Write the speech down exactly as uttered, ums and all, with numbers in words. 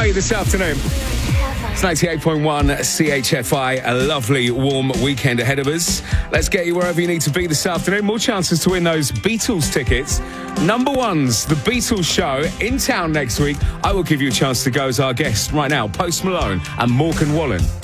are you this afternoon? It's ninety-eight point one C H F I, a lovely warm weekend ahead of us. Let's get you wherever you need to be this afternoon. More chances to win those Beatles tickets. Number one's The Beatles Show in town next week. I will give you a chance to go as our guest right now, Post Malone and Morgan Wallen.